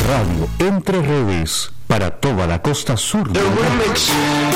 Radio Entre Redes para toda la costa sur. The remix.